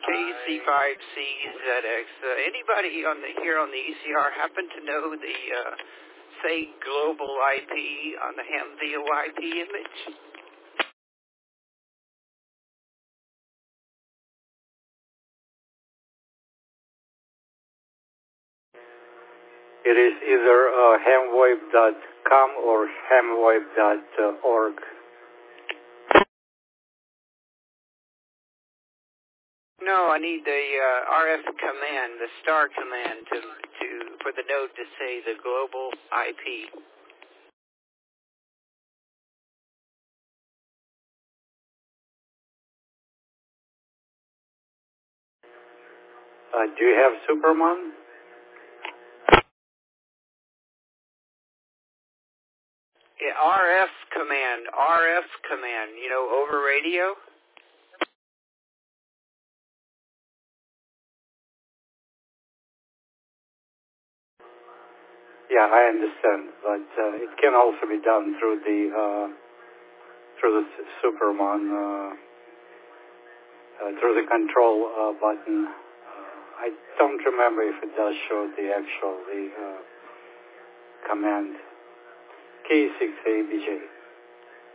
KC5CZX. Anybody here on the ECR happen to know the say global IP on the ham VoIP image? It is either hamvoip.com or hamvoip.org. No, I need the RF command, the star command for the node to say the global IP. Do you have Superman? Yeah, RF command, over radio? Yeah, I understand, but it can also be done through the Superman, through the control button. I don't remember if it does show the actual command K6ABJ.